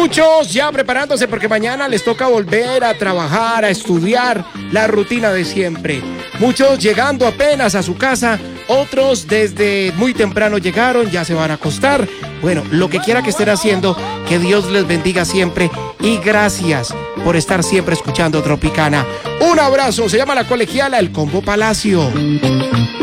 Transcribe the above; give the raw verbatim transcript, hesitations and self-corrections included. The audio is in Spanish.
Muchos ya preparándose porque mañana les toca volver a trabajar, a estudiar, la rutina de siempre. Muchos llegando apenas a su casa, otros desde muy temprano llegaron, ya se van a acostar. Bueno, lo que quiera que estén haciendo, que Dios les bendiga siempre y gracias por estar siempre escuchando Tropicana. Un abrazo, se llama La Colegiala, el Combo Palacio.